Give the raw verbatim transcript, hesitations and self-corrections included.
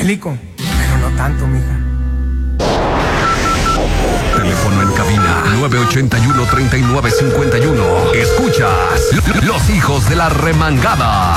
bélico, pero no tanto, mija. Teléfono en cabina nueve ochenta y uno, treinta y nueve cincuenta y uno. Escuchas Los Hijos de la Remangada.